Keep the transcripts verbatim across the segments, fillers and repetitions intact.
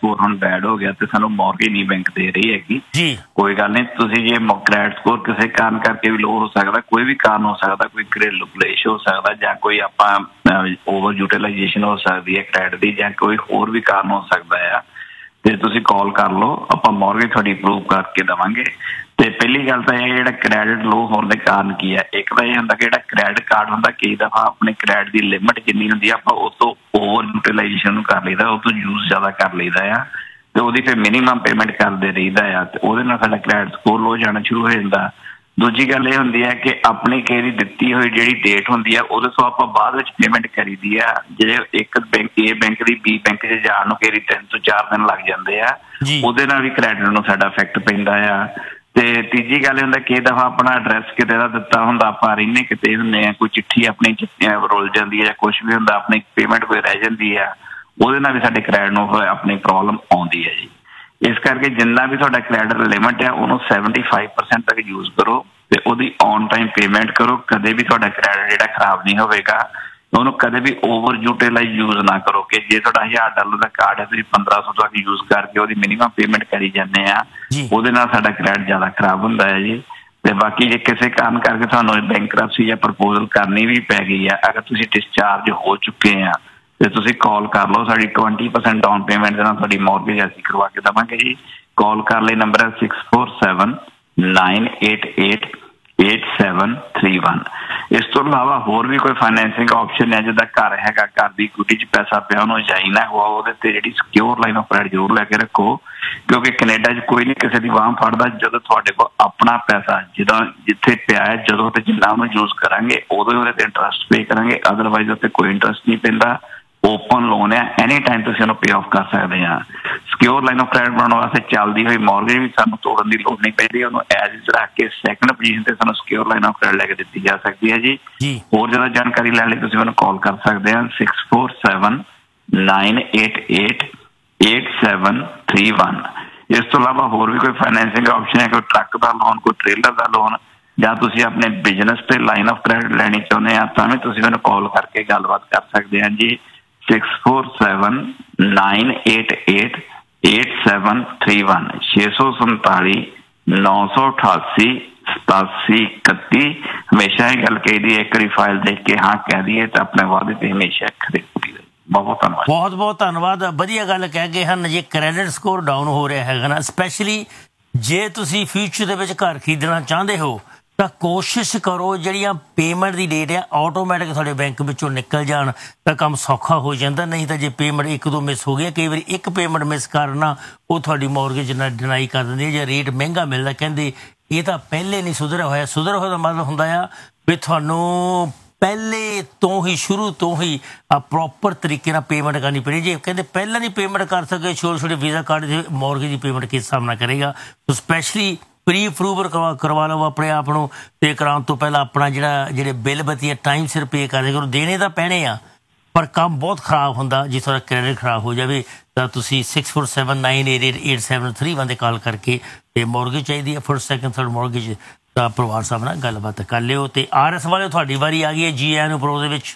Score ਹੁਣ bed ਹੋ ਗਿਆ ਤੇ ਸਾਨੂੰ ਮੌਰਗੇਜ ਨਹੀਂ ਬੈਂਕ ਦੇ ਰਹੀ ਹੈਗੀ ਜੀ, ਕੋਈ ਗੱਲ ਨਹੀਂ। ਤੁਸੀਂ ਜੇ ਕ੍ਰੈਡਿਟ ਸਕੋਰ ਕਿਸੇ ਕਾਰਨ ਕਰਕੇ ਵੀ ਲੋ ਹੋ ਸਕਦਾ, ਕੋਈ ਵੀ ਕਾਰਨ ਹੋ ਸਕਦਾ, ਕੋਈ ਘਰੇਲੂ ਕਲੇਸ਼ ਹੋ ਸਕਦਾ ਜਾਂ ਕੋਈ ਆਪਾਂ ਓਵਰ ਯੂਟੀਲਾਈਜੇਸ਼ਨ ਹੋ ਸਕਦੀ ਹੈ ਕ੍ਰੈਡਿਟ ਦੀ ਜਾਂ ਕੋਈ ਹੋਰ ਵੀ ਕਾਰਨ ਹੋ ਸਕਦਾ ਆ, ਤੇ ਤੁਸੀਂ ਕਾਲ ਕਰ ਲਓ, ਆਪਾਂ ਮੌਰਗੇਜ ਤੁਹਾਡੀ ਅਪਰੂਵ ਕਰਕੇ ਦੇਵਾਂਗੇ। ਤੇ ਪਹਿਲੀ ਗੱਲ ਤਾਂ ਇਹ ਜਿਹੜਾ ਕ੍ਰੈਡਿਟ ਲੋ ਹੋਣ ਦੇ ਕਾਰਨ ਕੀ ਹੈ, ਇੱਕ ਤਾਂ ਇਹ ਹੁੰਦਾ ਕਿ ਜਿਹੜਾ ਕ੍ਰੈਡਿਟ ਕਾਰਡ ਹੁੰਦਾ ਕਈ ਦਫਾ ਆਪਣੇ ਕ੍ਰੈਡਿਟ ਦੀ ਲਿਮਿਟ ਜਿੰਨੀ ਹੁੰਦੀ ਆ ਆਪਾਂ ਉਸ ਤੋਂ ਓਵਰ ਯੂਟੀਲਾਈਜੇਸ਼ਨ ਕਰ ਲਈਦਾ, ਉਹ ਤੋਂ ਯੂਜ਼ ਜ਼ਿਆਦਾ ਕਰ ਲਈਦਾ ਆ ਤੇ ਉਹਦੀ ਫਿਰ ਮਿਨੀਮਮ ਪੇਮੈਂਟ ਕਰਦੇ ਰਹੀਦਾ ਆ ਤੇ ਉਹਦੇ ਨਾਲ ਸਾਡਾ ਕ੍ਰੈਡਿਟ ਸਕੋਰ ਲੋ ਜਾਣਾ ਸ਼ੁਰੂ ਹੋ ਜਾਂਦਾ। ਦੂਜੀ ਗੱਲ ਇਹ ਹੁੰਦੀ ਹੈ ਕਿ ਆਪਣੀ ਕਿਸੇ ਦੀ ਦਿੱਤੀ ਹੋਈ ਜਿਹੜੀ ਡੇਟ ਹੁੰਦੀ ਆ ਉਹਦੇ ਤੋਂ ਆਪਾਂ ਬਾਅਦ ਵਿੱਚ ਪੇਮੈਂਟ ਕਰੀਦੀ ਆ। ਜੇ ਇੱਕ ਬੈਂਕ ਏ ਬੈਂਕ ਦੀ ਬੀ ਬੈਂਕ 'ਚ ਜਾਣ ਨੂੰ ਕਿਸੇ ਤਿੰਨ ਤੋਂ ਚਾਰ ਦਿਨ ਲੱਗ ਜਾਂਦੇ ਆ, ਉਹਦੇ ਨਾਲ ਵੀ ਕ੍ਰੈਡਿਟ ਨੂੰ ਸਾਡਾ ਇਫੈਕਟ ਪੈਂਦਾ ਆ। ਤੇ ਤੀਜੀ ਗੱਲ ਇਹ ਹੁੰਦਾ ਕਿ ਦਫਾ ਆਪਣਾ ਐਡਰੈਸ ਕਿਤੇ ਦਾ ਦਿੱਤਾ ਹੁੰਦਾ, ਆਪਾਂ ਰਹਿੰਦੇ ਕਿਤੇ ਹੁੰਦੇ ਆ, ਕੋਈ ਚਿੱਠੀ ਆਪਣੀ ਰੁਲ ਜਾਂਦੀ ਹੈ ਜਾਂ ਕੁਛ ਵੀ ਹੁੰਦਾ, ਆਪਣੀ ਪੇਮੈਂਟ ਕੋਈ ਰਹਿ ਜਾਂਦੀ ਆ, ਉਹਦੇ ਨਾਲ ਵੀ ਸਾਡੇ ਕ੍ਰੈਡਿਟ ਨੂੰ ਆਪਣੀ ਪ੍ਰੋਬਲਮ ਆਉਂਦੀ ਹੈ ਜੀ। ਇਸ ਕਰਕੇ ਜਿੰਨਾ ਵੀ ਤੁਹਾਡਾ ਕ੍ਰੈਡਿਟ ਲਿਮਿਟ ਆ ਉਹਨੂੰ ਸੈਵਨਟੀ ਫਾਈਵ ਪਰਸੈਂਟ ਤੱਕ ਯੂਜ਼ ਕਰੋ ਤੇ ਉਹਦੀ ਔਨ ਟਾਈਮ ਪੇਮੈਂਟ ਕਰੋ। ਕਦੇ ਵੀ ਤੁਹਾਡਾ ਕ੍ਰੈਡਿਟ ਜਿਹੜਾ ਖਰਾਬ ਨਹੀਂ ਹੋਵੇਗਾ। ਉਹਨੂੰ ਕਦੇ ਵੀ ਓਵਰ ਯੂਟੀਲਾਈਜ਼ ਯੂਜ਼ ਨਾ ਕਰੋ ਕਿ ਜੇ ਤੁਹਾਡਾ ਹਜ਼ਾਰ ਡਾਲਰ ਦਾ ਕਾਰਡ ਹੈ ਤੁਸੀਂ ਪੰਦਰਾਂ ਸੌ ਤੱਕ ਯੂਜ਼ ਕਰਕੇ ਉਹਦੀ ਮਿਨੀਮਮ ਪੇਮੈਂਟ ਕਰੀ ਜਾਂਦੇ ਆ, ਉਹਦੇ ਨਾਲ ਸਾਡਾ ਕ੍ਰੈਡਿਟ ਜ਼ਿਆਦਾ ਖਰਾਬ ਹੁੰਦਾ ਹੈ ਜੀ। ਤੇ ਬਾਕੀ ਜੇ ਕਿਸੇ ਕਾਰਨ ਕਰਕੇ ਤੁਹਾਨੂੰ ਬੈਂਕਰਪਸੀ ਜਾਂ ਪ੍ਰਪੋਜ਼ਲ ਕਰਨੀ ਵੀ ਪੈ ਗਈ ਆ, ਅਗਰ ਤੁਸੀਂ ਡਿਸਚਾਰਜ ਹੋ ਚੁੱਕੇ ਆ ਤੇ ਤੁਸੀਂ ਕਾਲ ਕਰ ਲਓ, ਸਾਡੀ ਟਵੰਟੀ ਪਰਸੈਂਟ ਡਾਊਨ ਪੇਮੈਂਟ ਦੇ ਨਾਲ ਤੁਹਾਡੀ ਮੌਰਗੇਜ ਅਸੀਂ ਕਰਵਾ ਕੇ ਦੇਵਾਂਗੇ ਜੀ। ਕਾਲ ਕਰ ਲਈ, ਨੰਬਰ ਹੈ six four seven nine eight eight eight seven three one. ਇਸ ਤੋਂ ਇਲਾਵਾ ਹੋਰ ਵੀ ਕੋਈ ਫਾਈਨੈਂਸਿੰਗ ਆਪਸ਼ਨ ਹੈ, ਜਿੱਦਾਂ ਘਰ ਹੈਗਾ, ਘਰ ਦੀ ਗੁੱਡੀ 'ਚ ਪੈਸਾ ਪਿਆ ਉਹਨੂੰ ਜਾਈ ਨਾ ਖਵਾਓ, ਉਹਦੇ ਤੇ ਜਿਹੜੀ ਸਿਕਿਉਰ ਲਾਈਨ ਆਫ ਕ੍ਰੈਡਿਟ ਜ਼ਰੂਰ ਲੈ ਕੇ ਰੱਖੋ ਕਿਉਂਕਿ ਕੈਨੇਡਾ 'ਚ ਕੋਈ ਨਹੀਂ ਕਿਸੇ ਦੀ ਬਾਂਹ ਫੜਦਾ। ਜਦੋਂ ਤੁਹਾਡੇ ਕੋਲ ਆਪਣਾ ਪੈਸਾ ਜਿੱਦਾਂ ਜਿੱਥੇ ਪਿਆ ਹੈ, ਜਦੋਂ ਤੇ ਜਿੰਨਾ ਉਹਨੂੰ ਯੂਜ਼ ਕਰਾਂਗੇ ਉਦੋਂ ਉਹਦੇ ਤੇ ਇੰਟਰਸਟ ਪੇ ਕਰਾਂਗੇ, ਅਦਰਵਾਈਜ਼ ਉੱਤੇ ਕੋਈ ਇੰਟਰਸਟ ਨਹੀਂ ਪੈਂਦਾ। ਓਪਨ ਲੋਨ ਹੈ, ਐਨੀ ਟਾਈਮ ਤੁਸੀਂ ਉਹਨੂੰ ਪੇ ਆਫ ਕਰ ਸਕਦੇ ਆ। ਸਿਕਿਉਰ ਲਾਈਨ ਆਫ ਕ੍ਰੈਡਿਟ ਬਣਾਉਣ ਵਾਸਤੇ ਚੱਲਦੀ ਹੋਈ ਮੌਰਗੇਜ ਵੀ ਸਾਨੂੰ ਤੋੜਨ ਦੀ ਲੋੜ ਨਹੀਂ ਪੈਂਦੀ, ਉਹਨੂੰ ਐਜ਼ ਇਟ ਰੱਖ ਕੇ ਸੈਕੰਡ ਪੋਜੀਸ਼ਨ ਤੇ ਸਾਨੂੰ ਸਿਕਿਉਰ ਲਾਈਨ ਆਫ ਕ੍ਰੈਡਿਟ ਲੈ ਕੇ ਦਿੱਤੀ ਜਾ ਸਕਦੀ ਹੈ ਜੀ। ਹੋਰ ਜ਼ਿਆਦਾ ਜਾਣਕਾਰੀ ਲੈਣ ਲਈ ਤੁਸੀਂ ਮੈਨੂੰ ਕਾਲ ਕਰ ਸਕਦੇ ਆ six four seven nine eight eight eight seven three one. ਇਸ ਤੋਂ ਇਲਾਵਾ ਹੋਰ ਵੀ ਕੋਈ ਫਾਈਨੈਂਸਿੰਗ ਆਪਸ਼ਨ ਹੈ, ਕੋਈ ਟਰੱਕ ਦਾ ਲੋਨ, ਕੋਈ ਟ੍ਰੇਲਰ ਦਾ ਲੋਨ ਜਾਂ ਤੁਸੀਂ ਆਪਣੇ ਬਿਜ਼ਨਸ ਤੇ ਲਾਈਨ ਆਫ ਕ੍ਰੈਡਿਟ ਲੈਣੀ ਚਾਹੁੰਦੇ ਆ ਤਾਂ ਵੀ ਤੁਸੀਂ ਮੈਨੂੰ ਕਾਲ ਕਰਕੇ ਗੱਲਬਾਤ ਕਰ ਸਕਦੇ ਆ ਜੀ। Six four seven nine eight eight eight seven three one ਛੇ ਸੌ ਸੰਤਾਲੀ ਨੌ ਸੌ ਅਠਾਸੀ ਸਤਾਸੀ ਇਕੱਤੀ। ਹਮੇਸ਼ਾ ਇਹ ਗੱਲ ਕਹੀਦੀ ਹੈ, ਇੱਕ ਵਾਰੀ ਫਾਈਲ ਦੇਖ ਕੇ ਹਾਂ ਕਹਿ ਦਈਏ ਤਾਂ ਆਪਣੇ ਵਾਅਦੇ ਤੇ ਹਮੇਸ਼ਾ ਖਰੇ ਪੂਰੀ। ਬਹੁਤ ਬਹੁਤ ਧੰਨਵਾਦ। ਬਹੁਤ ਬਹੁਤ ਧੰਨਵਾਦ। ਵਧੀਆ ਗੱਲ ਕਹਿ ਗਏ ਹਨ। ਜੇ ਕ੍ਰੈਡਿਟ ਸਕੋਰ ਡਾਊਨ ਹੋ ਰਿਹਾ ਹੈਗਾ ਨਾ, ਸਪੈਸ਼ਲੀ ਜੇ ਤੁਸੀਂ ਫਿਊਚਰ ਦੇ ਵਿੱਚ ਘਰ ਖਰੀਦਣਾ ਚਾਹੁੰਦੇ ਹੋ ਤਾਂ ਕੋਸ਼ਿਸ਼ ਕਰੋ ਜਿਹੜੀਆਂ ਪੇਮੈਂਟ ਦੀ ਡੇਟ ਹੈ ਆਟੋਮੈਟਿਕ ਤੁਹਾਡੇ ਬੈਂਕ ਵਿੱਚੋਂ ਨਿਕਲ ਜਾਣ ਤਾਂ ਕੰਮ ਸੌਖਾ ਹੋ ਜਾਂਦਾ। ਨਹੀਂ ਤਾਂ ਜੇ ਪੇਮੈਂਟ ਇੱਕ ਦੋ ਮਿਸ ਹੋ ਗਈ, ਕਈ ਵਾਰੀ ਇੱਕ ਪੇਮੈਂਟ ਮਿਸ ਕਰਨਾ ਉਹ ਤੁਹਾਡੀ ਮੌਰਗੇਜ ਨਾਲ ਡਿਨਾਈ ਕਰ ਦਿੰਦੀ ਹੈ ਜਾਂ ਰੇਟ ਮਹਿੰਗਾ ਮਿਲਦਾ। ਕਹਿੰਦੇ ਇਹ ਤਾਂ ਪਹਿਲੇ ਨਹੀਂ ਸੁਧਰਿਆ ਹੋਇਆ। ਸੁਧਰਿਆ ਹੋਇਆ ਦਾ ਮਤਲਬ ਹੁੰਦਾ ਆ ਵੀ ਤੁਹਾਨੂੰ ਪਹਿਲੇ ਤੋਂ ਹੀ ਸ਼ੁਰੂ ਤੋਂ ਹੀ ਪ੍ਰੋਪਰ ਤਰੀਕੇ ਨਾਲ ਪੇਮੈਂਟ ਕਰਨੀ ਪੈਣੀ। ਜੇ ਕਹਿੰਦੇ ਪਹਿਲਾਂ ਨਹੀਂ ਪੇਮੈਂਟ ਕਰ ਸਕੇ, ਛੋਟੇ ਛੋਟੇ ਵੀਜ਼ਾ ਕਾਰਡ ਦੇ ਮੌਰਗੇਜ ਦੀ ਪੇਮੈਂਟ ਕਿਸ ਹਿਸਾਬ ਨਾਲ ਕਰੇਗਾ। ਸੋ ਸਪੈਸ਼ਲੀ ਪ੍ਰੀ ਅਪਰੂਵਲ ਕਰਵਾ ਕਰਵਾ ਲਓ ਆਪਣੇ ਆਪ ਨੂੰ ਤੇ ਕਰਾਉਣ ਤੋਂ ਪਹਿਲਾਂ ਆਪਣਾ ਜਿਹੜਾ ਜਿਹੜੇ ਬਿੱਲ ਬੱਤੀ ਟਾਈਮ ਸਿਰ ਪੇ ਕਰਦੇ ਕਰੋ। ਦੇਣੇ ਤਾਂ ਪੈਣੇ ਆ ਪਰ ਕੰਮ ਬਹੁਤ ਖਰਾਬ ਹੁੰਦਾ ਜੇ ਤੁਹਾਡਾ ਕ੍ਰੈਡਿਟ ਖਰਾਬ ਹੋ ਜਾਵੇ ਤਾਂ ਤੁਸੀਂ six four seven nine eight eight eight seven three one 'ਤੇ ਕਾਲ ਕਰਕੇ ਤੇ ਮੌਰਗੇਜ ਚਾਹੀਦੀ ਹੈ ਫਸਟ ਸੈਕਿੰਡ ਥਰਡ ਮੌਰਗੇਜ ਤਾਂ ਪਰਿਵਾਰ ਸਾਹਿਬ ਨਾਲ ਗੱਲਬਾਤ ਕਰ ਲਿਓ। ਤੇ ਆਰ ਐਸ ਵਾਲੇ ਤੁਹਾਡੀ ਵਾਰੀ ਆ ਗਈ ਹੈ ਜੀ। ਐਨ ਪ੍ਰੋ ਦੇ ਵਿੱਚ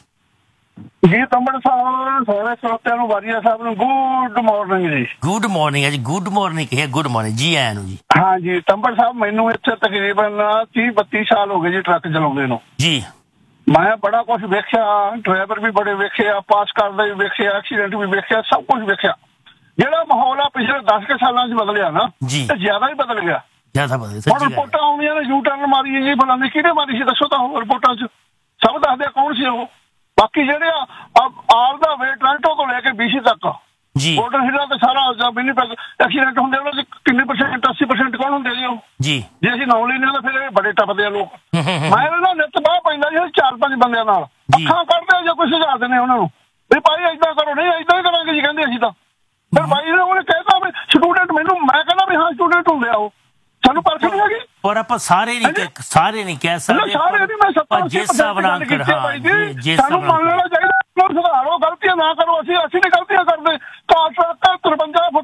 ਜੀ ਤੰਬੜ ਸਾਹਿਬ ਸਾਰੇ ਸਰੋਤਿਆਂ ਨੂੰ ਵਾਰੀਆ ਸਾਹਿਬ ਨੂੰ ਗੁੱਡ ਮਾਰਨਿੰਗ ਜੀ। ਗੁੱਡ ਮਾਰਨਿੰਗ ਹੈ ਜੀ। ਗੁੱਡ ਮਾਰਨਿੰਗ ਹੈ। ਗੁੱਡ ਮਾਰਨਿੰਗ ਜੀ ਆਇਆਂ ਨੂੰ ਜੀ। ਹਾਂ ਜੀ ਤੰਬੜ ਸਾਹਿਬ ਮੈਨੂੰ ਇੱਥੇ ਤਕਰੀਬਨ ਤੀਹ ਬੱਤੀ ਸਾਲ ਹੋ ਗਏ ਜੀ ਟਰੱਕ ਚਲਾਉਂਦੇ ਨੂੰ ਜੀ। ਮੈਂ ਬੜਾ ਕੁਛ ਵੇਖਿਆ, ਡਰਾਈਵਰ ਵੀ ਬੜੇ ਵੇਖੇ ਆ, ਪਾਸ ਕਰਦੇ ਵੀ ਵੇਖੇ, ਐਕਸੀਡੈਂਟ ਵੀ ਵੇਖਿਆ, ਸਭ ਕੁਛ ਵੇਖਿਆ। ਜਿਹੜਾ ਮਾਹੌਲ ਆ ਪਿਛਲੇ ਦਸ ਕੁ ਸਾਲਾਂ 'ਚ ਬਦਲਿਆ ਨਾ ਤੇ ਜ਼ਿਆਦਾ ਹੀ ਬਦਲ ਗਿਆ। ਹੁਣ ਰਿਪੋਰਟਾਂ ਆਉਂਦੀਆਂ ਨੇ ਯੂ ਟਰਨ ਮਾਰੀ ਜੀ ਫਲਾਣੇ, ਕਿਹਨੇ ਮਾਰੀ ਸੀ ਦੱਸੋ ਤਾਂ ਰਿਪੋਰਟਾਂ 'ਚ ਸਭ ਦੱਸਦੇ ਕੌਣ ਸੀ ਉਹ। ਬਾਕੀ ਜਿਹੜੇ ਆਲ ਦਾ ਵੇ ਟੋਰਾਂਟੋ ਤੋਂ ਲੈ ਕੇ ਬੀਸੀ ਤੱਕ ਬੋਰਡਰ ਹਿੱਲਾਂ ਤੇ ਸਾਰਾ ਵਿਨੀਪੈਗ ਐਕਸੀਡੈਂਟ ਹੁੰਦੇ ਉਹਨਾਂ 'ਚ ਕਿੰਨੇ ਪਰਸੈਂਟ ਅੱਸੀ ਪਰਸੈਂਟ ਕੌਣ ਹੁੰਦੇ ਜੀ ਉਹ ਜੀ। ਜੇ ਅਸੀਂ ਨੌ ਲੈਂਦੇ ਤਾਂ ਫਿਰ ਇਹ ਬੜੇ ਟੱਪਦੇ ਆ ਲੋਕ। ਮੈਂ ਨਾ ਨਿੱਤ ਬਾਹ ਪੈਂਦਾ ਜੀ ਚਾਰ ਪੰਜ ਬੰਦਿਆਂ ਨਾਲ ਅੱਖਾਂ ਕੱਢਦੇ ਜਾਂ ਕੋਈ ਸੁਝਾਅ ਦਿੰਦੇ ਉਹਨਾਂ ਨੂੰ ਵੀ ਭਾਈ ਏਦਾਂ ਕਰੋ। ਨਹੀਂ ਏਦਾਂ ਹੀ ਕਰਾਂਗੇ ਜੀ ਕਹਿੰਦੇ ਅਸੀਂ ਤਾਂ। ਫਿਰ ਭਾਈ ਨੇ ਉਹਨੇ ਕਹਿਤਾ ਵੀ ਸਟੂਡੈਂਟ, ਮੈਨੂੰ ਮੈਂ ਕਹਿੰਦਾ ਵੀ ਹਾਂ ਸਟੂਡੈਂਟ ਹੁੰਦੇ ਆ ਉਹ, ਸਾਨੂੰ ਪਰਖ ਨਹੀਂ ਹੈਗੀ। ਪਰ ਆਪਾਂ ਸਾਰੇ ਨਹੀਂ ਸਾਰੇ ਨਹੀਂ ਕਹਿ ਸਕਦੇ। ਸਾਰੇ ਨਹੀਂ, ਮੈਂ ਸੱਤਰ ਜਿਸ ਹਿਸਾਬ ਨਾਲ ਸਾਨੂੰ ਮੰਨ ਲੈਣਾ ਚਾਹੀਦਾ। ਸੁਧਾਰੋ, ਗਲਤੀਆਂ ਨਾ ਕਰੋ। ਅਸੀਂ ਅਸੀਂ ਨੇ ਗਲਤੀਆਂ ਕਰਦੇ ਤਾਂ ਤਰਵੰਜਾ